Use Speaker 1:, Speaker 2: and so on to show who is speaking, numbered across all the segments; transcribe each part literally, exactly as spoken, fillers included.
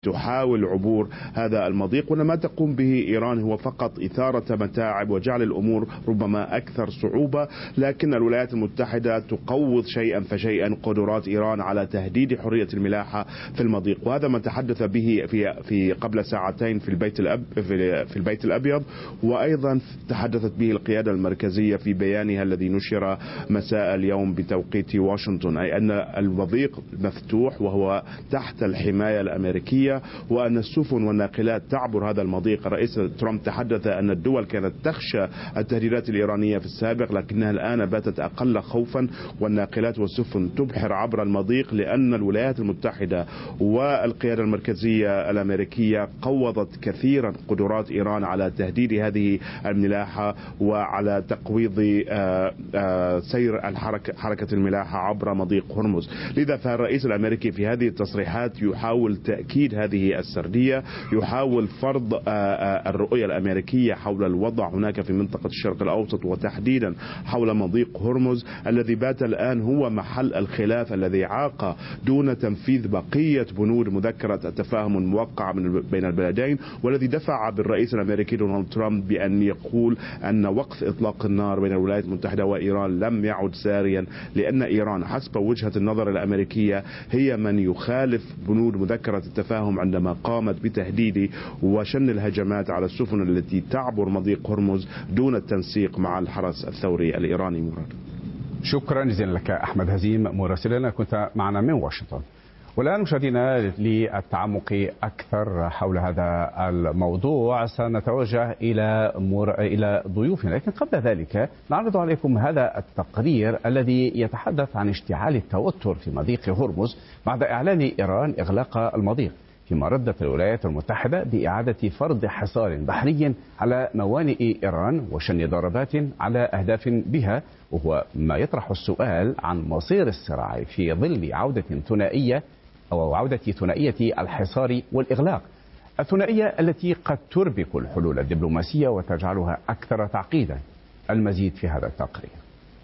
Speaker 1: تحاول عبور هذا المضيق، وما تقوم به إيران هو فقط إثارة متاعب وجعل الأمور ربما أكثر صعوبة، لكن الولايات المتحدة تقوض شيئا فشيئا قدرات إيران على تهديد حرية الملاحة في المضيق، وهذا ما تحدث به في في قبل ساعتين في البيت الأب في, في البيت الأبيض، وأيضا تحدثت به القيادة المركزية في بيانها الذي نشر مساء اليوم بتوقيت واشنطن، أي أن المضيق مفتوح وهو تحت الحماية الأمريكية، وأن السفن والناقلات تعبر هذا المضيق. الرئيس ترامب تحدث أن الدول كانت تخشى التهديدات الإيرانية في السابق، لكنها الآن باتت أقل خوفا، والناقلات والسفن تبحر عبر المضيق، لأن الولايات المتحدة والقيادة المركزية الأمريكية قوضت كثيرا قدرات إيران على تهديد هذه الملاحة وعلى تقويض سير الحركة حركة الملاحة عبر مضيق هرمز. لذا فالرئيس الأمريكي في هذه التصريحات يحاول تأكيد هذه السردية، يحاول فرض الرؤية الأمريكية حول الوضع هناك في منطقة الشرق الأوسط، وتحديدا حول مضيق هرمز الذي بات الآن هو محل الخلاف الذي عاق دون تنفيذ بقية بنود مذكرة التفاهم الموقعة بين البلدين، والذي دفع بالرئيس الأمريكي دونالد ترامب بأن يقول أن وقف إطلاق النار بين الولايات المتحدة وإيران لم يعد ساريا، لأن إيران حسب وجهة النظر الأمريكية هي من يخالف بنود مذكرة التفاهم عندما قامت بتهديد وشن الهجمات على السفن التي تعبر مضيق هرمز دون التنسيق مع الحرس الثوري الإيراني. مراد،
Speaker 2: شكرا جزيلا لك أحمد هزيم مراسلنا، كنت معنا من واشنطن. والآن مشاهدينا للتعمق أكثر حول هذا الموضوع سنتوجه إلى مر... إلى ضيوفنا، لكن قبل ذلك نعرض عليكم هذا التقرير الذي يتحدث عن اشتعال التوتر في مضيق هرمز بعد إعلان إيران إغلاق المضيق، فيما ردت الولايات المتحدة بإعادة فرض حصار بحري على موانئ إيران وشن ضربات على أهداف بها، وهو ما يطرح السؤال عن مصير الصراع في ظل عودة ثنائية أو عودة ثنائية الحصار والإغلاق، الثنائية التي قد تربك الحلول الدبلوماسية وتجعلها أكثر تعقيدا. المزيد في هذا التقرير.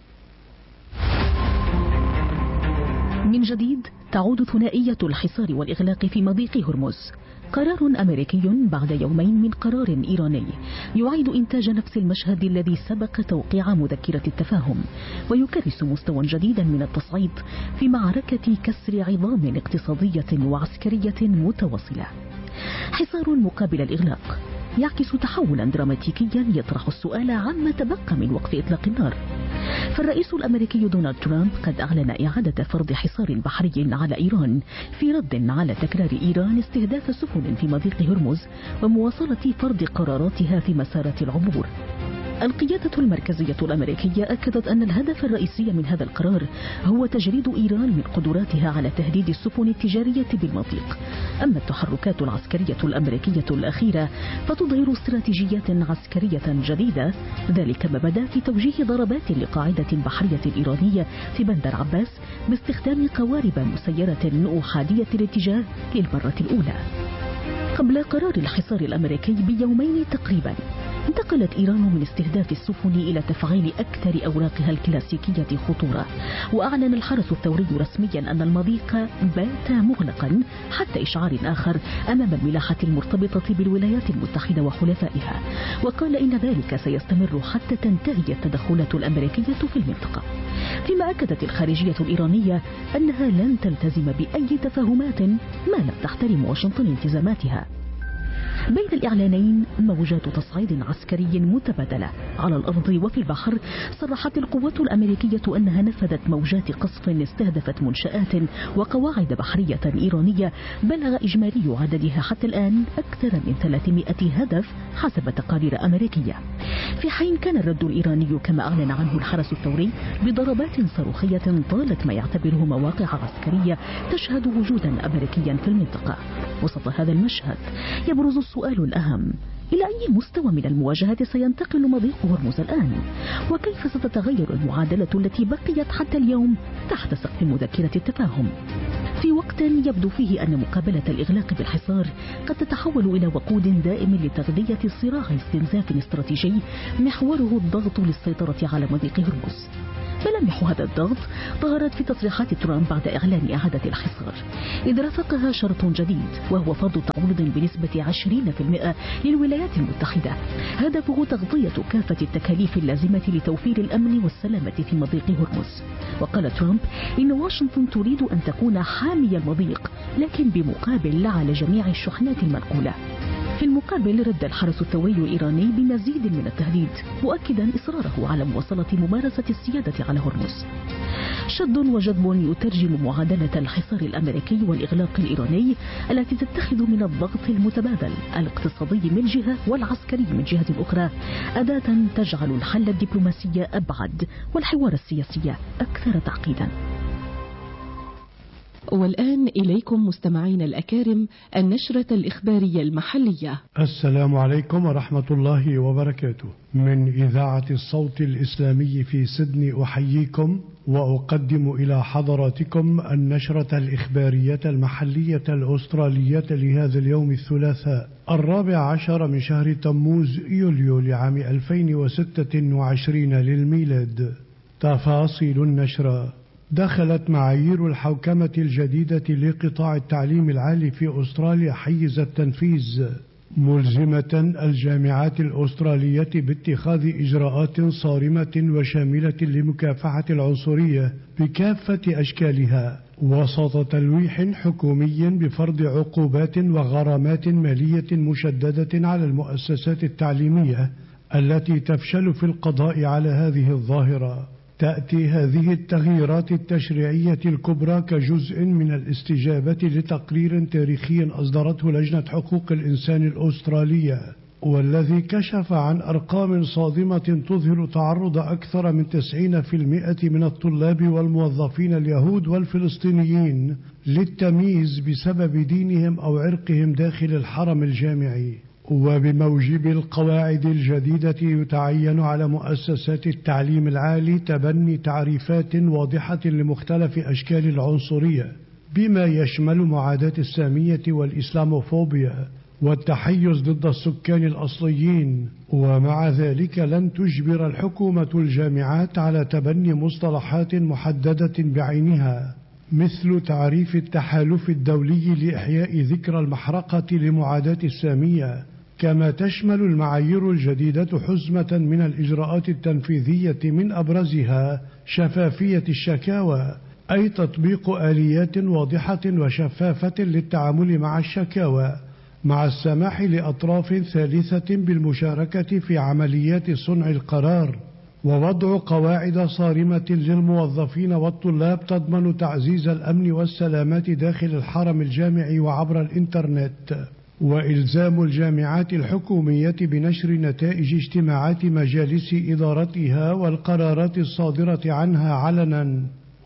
Speaker 3: من جديد تعود ثنائية الحصار والإغلاق في مضيق هرمز، قرار أمريكي بعد يومين من قرار إيراني يعيد إنتاج نفس المشهد الذي سبق توقيع مذكرة التفاهم، ويكرس مستوى جديدا من التصعيد في معركة كسر عظام اقتصادية وعسكرية متواصلة. حصار مقابل الإغلاق يعكس تحولا دراماتيكيا يطرح السؤال عما تبقى من وقف إطلاق النار. فالرئيس الأمريكي دونالد ترامب قد أعلن إعادة فرض حصار بحري على إيران في رد على تكرار إيران استهداف سفن في مضيق هرمز ومواصلة فرض قراراتها في مسارات العبور. القيادة المركزية الأمريكية أكدت أن الهدف الرئيسي من هذا القرار هو تجريد إيران من قدراتها على تهديد السفن التجارية بالمضيق. أما التحركات العسكرية الأمريكية الأخيرة فتظهر استراتيجيات عسكرية جديدة، ذلك ما بدا في توجيه ضربات لقاعدة بحرية إيرانية في بندر عباس باستخدام قوارب مسيرة أحادية الاتجاه للمرة الأولى. قبل قرار الحصار الأمريكي بيومين تقريبا انتقلت إيران من استهداف السفن إلى تفعيل أكثر أوراقها الكلاسيكية خطورة، وأعلن الحرس الثوري رسميا أن المضيق بات مغلقا حتى إشعار آخر أمام الملاحة المرتبطة بالولايات المتحدة وحلفائها، وقال إن ذلك سيستمر حتى تنتهي التدخلات الأمريكية في المنطقة. فيما أكدت الخارجية الإيرانية أنها لن تلتزم بأي تفاهمات ما لم تحترم واشنطن التزاماتها. بين الإعلانين موجات تصعيد عسكري متبادلة على الأرض وفي البحر. صرحت القوات الأمريكية أنها نفذت موجات قصف استهدفت منشآت وقواعد بحرية إيرانية بلغ إجمالي عددها حتى الآن أكثر من ثلاثمائة هدف حسب تقارير أمريكية، في حين كان الرد الإيراني كما أعلن عنه الحرس الثوري بضربات صاروخية طالت ما يعتبره مواقع عسكرية تشهد وجودا أمريكيا في المنطقة. وسط هذا المشهد يبرز السؤال الأهم: إلى أي مستوى من المواجهة سينتقل مضيق هرمز الآن؟ وكيف ستتغير المعادلة التي بقيت حتى اليوم تحت سقف مذكرة التفاهم؟ في وقت يبدو فيه أن مقابلة الإغلاق بالحصار قد تتحول إلى وقود دائم لتغذية صراع استنزاف استراتيجي محوره الضغط للسيطرة على مضيق هرمز. ملامح هذا الضغط ظهرت في تصريحات ترامب بعد إعلان إعادة الحصار، إذ رافقها شرط جديد وهو فرض تعويض بنسبة عشرين بالمئة للولايات المتحدة، هدفه تغطية كافة التكاليف اللازمة لتوفير الأمن والسلامة في مضيق هرمز. وقال ترامب إن واشنطن تريد أن تكون حامي المضيق لكن بمقابل لا على جميع الشحنات المنقولة. في المقابل رد الحرس الثوري الإيراني بمزيد من التهديد، مؤكدا إصراره على مواصلة ممارسة السيادة على هرمز. شد وجذب يترجم معادلة الحصار الأمريكي والإغلاق الإيراني التي تتخذ من الضغط المتبادل الاقتصادي من جهة والعسكري من جهة أخرى أداة تجعل الحل الدبلوماسي أبعد والحوار السياسي أكثر تعقيدا. والآن إليكم مستمعين الأكارم النشرة الإخبارية المحلية.
Speaker 4: السلام عليكم ورحمة الله وبركاته. من إذاعة الصوت الإسلامي في سيدني أحييكم وأقدم إلى حضراتكم النشرة الإخبارية المحلية الأسترالية لهذا اليوم الثلاثاء الرابع عشر من شهر تموز يوليو لعام ألفين وستة وعشرين للميلاد. تفاصيل النشرة: دخلت معايير الحوكمة الجديدة لقطاع التعليم العالي في أستراليا حيز التنفيذ، ملزمة الجامعات الأسترالية باتخاذ إجراءات صارمة وشاملة لمكافحة العنصرية بكافة أشكالها، وسط تلويح حكومي بفرض عقوبات وغرامات مالية مشددة على المؤسسات التعليمية التي تفشل في القضاء على هذه الظاهرة. تأتي هذه التغييرات التشريعية الكبرى كجزء من الاستجابة لتقرير تاريخي أصدرته لجنة حقوق الإنسان الأسترالية، والذي كشف عن أرقام صادمة تظهر تعرض أكثر من تسعين بالمئة من الطلاب والموظفين اليهود والفلسطينيين للتمييز بسبب دينهم أو عرقهم داخل الحرم الجامعي. وبموجب القواعد الجديدة يتعين على مؤسسات التعليم العالي تبني تعريفات واضحة لمختلف أشكال العنصرية، بما يشمل معاداة السامية والإسلاموفوبيا والتحيز ضد السكان الأصليين. ومع ذلك لن تجبر الحكومة الجامعات على تبني مصطلحات محددة بعينها، مثل تعريف التحالف الدولي لإحياء ذكرى المحرقة لمعاداة السامية. كما تشمل المعايير الجديدة حزمة من الإجراءات التنفيذية، من أبرزها شفافية الشكاوى، أي تطبيق آليات واضحة وشفافة للتعامل مع الشكاوى، مع السماح لأطراف ثالثة بالمشاركة في عمليات صنع القرار، ووضع قواعد صارمة للموظفين والطلاب تضمن تعزيز الأمن والسلامات داخل الحرم الجامعي وعبر الإنترنت، وإلزام الجامعات الحكومية بنشر نتائج اجتماعات مجالس إدارتها والقرارات الصادرة عنها علنا.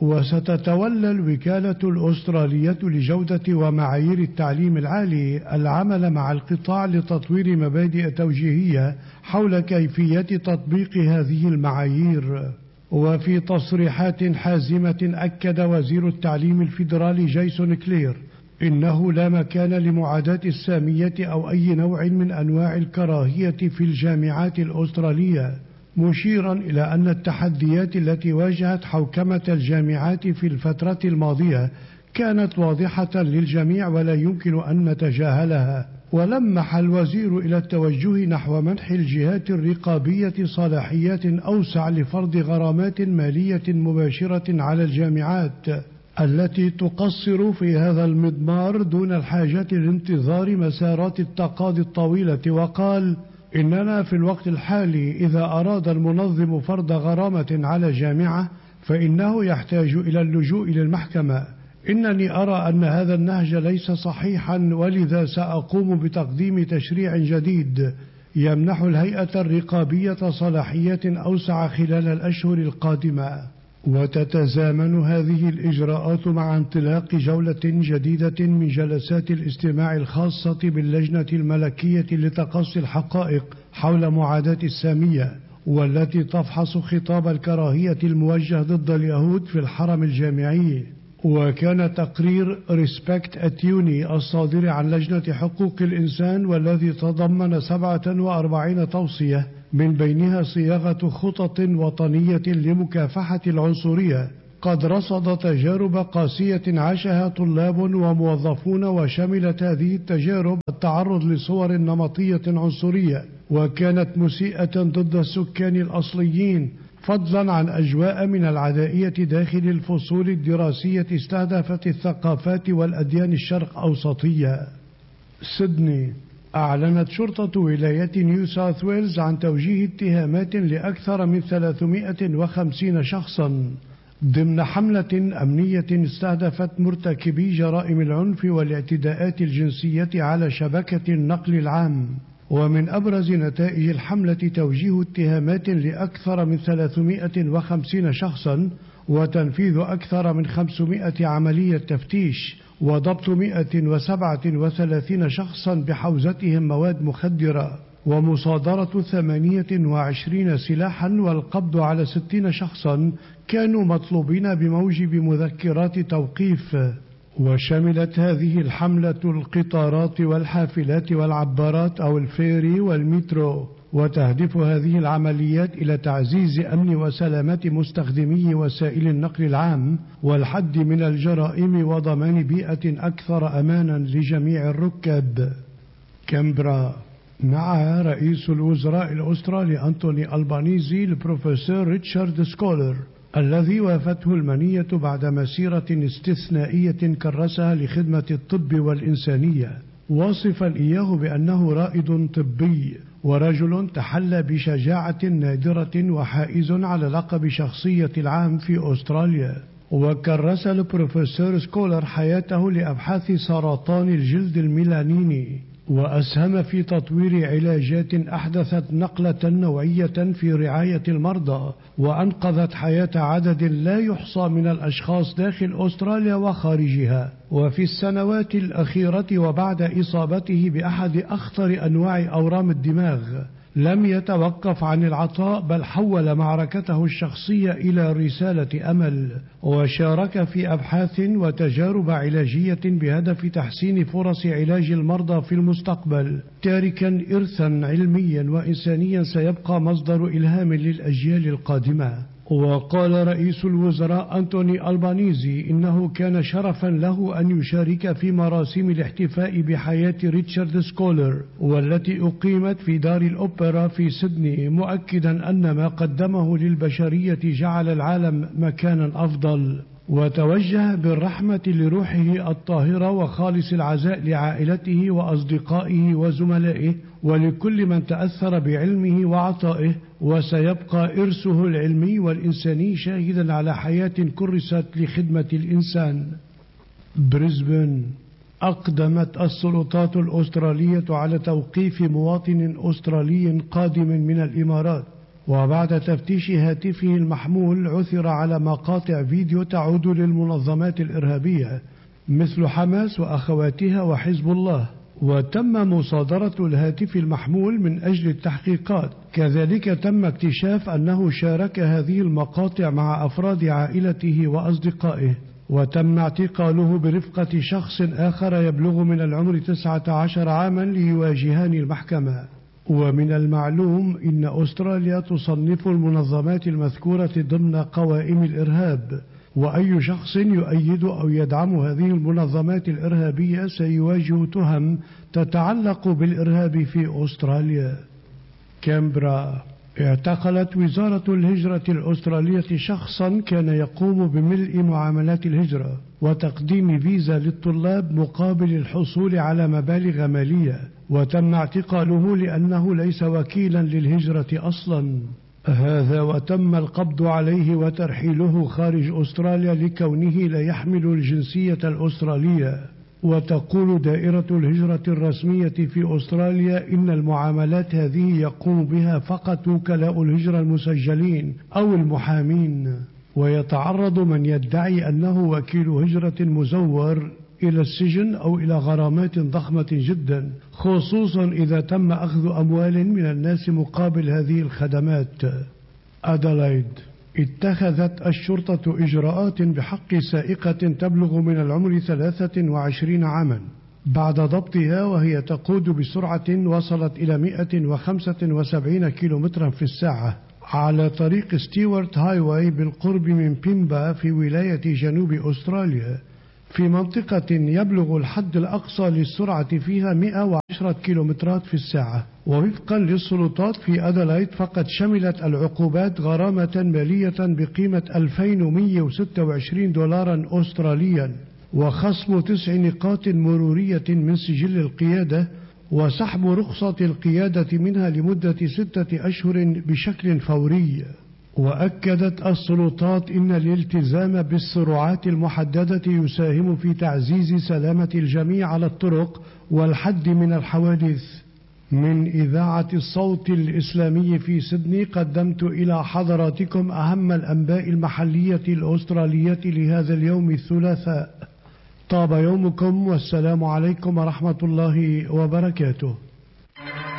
Speaker 4: وستتولى الوكالة الأسترالية لجودة ومعايير التعليم العالي العمل مع القطاع لتطوير مبادئ توجيهية حول كيفية تطبيق هذه المعايير. وفي تصريحات حازمة أكد وزير التعليم الفيدرالي جيسون كلير إنه لا مكان لمعاداة السامية أو أي نوع من أنواع الكراهية في الجامعات الأسترالية، مشيرا إلى أن التحديات التي واجهت حوكمة الجامعات في الفترة الماضية كانت واضحة للجميع ولا يمكن أن نتجاهلها. ولمح الوزير إلى التوجه نحو منح الجهات الرقابية صلاحيات أوسع لفرض غرامات مالية مباشرة على الجامعات التي تقصر في هذا المضمار دون الحاجة لانتظار مسارات التقاضي الطويلة. وقال: إننا في الوقت الحالي إذا أراد المنظم فرض غرامة على جامعة فإنه يحتاج إلى اللجوء للمحكمة. إنني أرى أن هذا النهج ليس صحيحا، ولذا سأقوم بتقديم تشريع جديد يمنح الهيئة الرقابية صلاحيات أوسع خلال الأشهر القادمة. وتتزامن هذه الإجراءات مع انطلاق جولة جديدة من جلسات الاستماع الخاصة باللجنة الملكية لتقصي الحقائق حول معاداة السامية، والتي تفحص خطاب الكراهية الموجه ضد اليهود في الحرم الجامعي. وكان تقرير ريسبكت أتيوني الصادر عن لجنة حقوق الإنسان والذي تضمن سبعة وأربعين توصية من بينها صياغة خطط وطنية لمكافحة العنصرية قد رصد تجارب قاسية عاشها طلاب وموظفون، وشملت هذه التجارب التعرض لصور نمطية عنصرية وكانت مسيئة ضد السكان الأصليين، فضلا عن أجواء من العدائية داخل الفصول الدراسية استهدفت الثقافات والأديان الشرق أوسطية. سيدني. أعلنت شرطة ولاية نيو ساوث ويلز عن توجيه اتهامات لأكثر من ثلاثمائة وخمسين شخصا ضمن حملة أمنية استهدفت مرتكبي جرائم العنف والاعتداءات الجنسية على شبكة النقل العام. ومن أبرز نتائج الحملة توجيه اتهامات لأكثر من ثلاثمائة وخمسين شخصا وتنفيذ أكثر من خمسمائة عملية تفتيش وضبط مائة وسبعة وثلاثين شخصا بحوزتهم مواد مخدرة ومصادرة ثمانية وعشرين سلاحا والقبض على ستين شخصا كانوا مطلوبين بموجب مذكرات توقيف. وشملت هذه الحملة القطارات والحافلات والعبارات أو الفيري والمترو، وتهدف هذه العمليات إلى تعزيز أمن وسلامة مستخدمي وسائل النقل العام والحد من الجرائم وضمان بيئة أكثر أمانا لجميع الركاب. كامبرا. مع رئيس الوزراء الأسترالي أنتوني ألبانيزي البروفيسور ريتشارد سكولر الذي وافته المنية بعد مسيرة استثنائية كرسها لخدمة الطب والإنسانية، واصفا إياه بأنه رائد طبي ورجل تحلى بشجاعة نادرة وحائز على لقب شخصية العام في أستراليا. وكرس البروفيسور سكولر حياته لأبحاث سرطان الجلد الميلانيني، وأسهم في تطوير علاجات أحدثت نقلة نوعية في رعاية المرضى وأنقذت حياة عدد لا يحصى من الأشخاص داخل أستراليا وخارجها. وفي السنوات الأخيرة وبعد إصابته بأحد أخطر أنواع أورام الدماغ لم يتوقف عن العطاء، بل حول معركته الشخصية إلى رسالة أمل، وشارك في أبحاث وتجارب علاجية بهدف تحسين فرص علاج المرضى في المستقبل، تاركا إرثا علميا وإنسانيا سيبقى مصدر إلهام للأجيال القادمة. وقال رئيس الوزراء أنتوني ألبانيزي إنه كان شرفا له أن يشارك في مراسم الاحتفاء بحياة ريتشارد سكولر والتي أقيمت في دار الأوبرا في سيدني، مؤكدا أن ما قدمه للبشرية جعل العالم مكانا أفضل. وتوجه بالرحمة لروحه الطاهرة وخالص العزاء لعائلته وأصدقائه وزملائه ولكل من تأثر بعلمه وعطائه، وسيبقى إرثه العلمي والإنساني شاهدا على حياة كرست لخدمة الإنسان. بريسبن. أقدمت السلطات الأسترالية على توقيف مواطن أسترالي قادم من الإمارات، وبعد تفتيش هاتفه المحمول عثر على مقاطع فيديو تعود للمنظمات الإرهابية مثل حماس وأخواتها وحزب الله، وتم مصادرة الهاتف المحمول من أجل التحقيقات. كذلك تم اكتشاف أنه شارك هذه المقاطع مع أفراد عائلته وأصدقائه، وتم اعتقاله برفقة شخص آخر يبلغ من العمر تسعة عشر عاما ليواجهان المحكمة. ومن المعلوم أن أستراليا تصنف المنظمات المذكورة ضمن قوائم الإرهاب، وأي شخص يؤيد أو يدعم هذه المنظمات الإرهابية سيواجه تهم تتعلق بالإرهاب في أستراليا. كامبرا. اعتقلت وزارة الهجرة الأسترالية شخصا كان يقوم بملء معاملات الهجرة وتقديم فيزا للطلاب مقابل الحصول على مبالغ مالية، وتم اعتقاله لأنه ليس وكيلا للهجرة أصلا. هذا وتم القبض عليه وترحيله خارج أستراليا لكونه لا يحمل الجنسية الأسترالية. وتقول دائرة الهجرة الرسمية في أستراليا إن المعاملات هذه يقوم بها فقط وكلاء الهجرة المسجلين أو المحامين، ويتعرض من يدعي أنه وكيل هجرة مزور إلى السجن أو إلى غرامات ضخمة جدا، خصوصا إذا تم أخذ أموال من الناس مقابل هذه الخدمات. أدلايد. اتخذت الشرطة إجراءات بحق سائقة تبلغ من العمر ثلاثة وعشرين عاما بعد ضبطها وهي تقود بسرعة وصلت إلى مئة وخمسة وسبعين كيلومترا في الساعة على طريق ستيوارت هاي واي بالقرب من بيمبا في ولاية جنوب أستراليا، في منطقة يبلغ الحد الأقصى للسرعة فيها مئة وعشرة كيلومترات في الساعة. ووفقا للسلطات في أدلايد فقد شملت العقوبات غرامة مالية بقيمة ألفين ومئة وستة وعشرين دولارا أستراليا، وخصم تسع نقاط مرورية من سجل القيادة، وسحب رخصة القيادة منها لمدة ستة أشهر بشكل فوري. وأكدت السلطات إن الالتزام بالسرعات المحددة يساهم في تعزيز سلامة الجميع على الطرق والحد من الحوادث. من إذاعة الصوت الإسلامي في سيدني قدمت إلى حضراتكم أهم الأنباء المحلية الأسترالية لهذا اليوم الثلاثاء. طاب يومكم والسلام عليكم ورحمة الله وبركاته.